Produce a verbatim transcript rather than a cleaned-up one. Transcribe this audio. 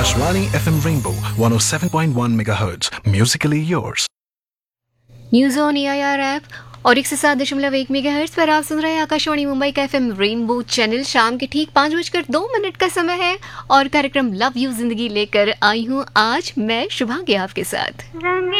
Akashvani F M Rainbow one oh seven point one megahertz. Musically yours. News on A I R app और एक सौ सात दशमलव एक मेगाहर्ट्ज पर आप सुन रहे हैं आकाशवाणी मुंबई का एफएम रेनबो चैनल। शाम के ठीक पाँच बजकर दो मिनट का समय है और कार्यक्रम लव यू जिंदगी लेकर आई हूँ आज मैं शुभांगी आपके साथ।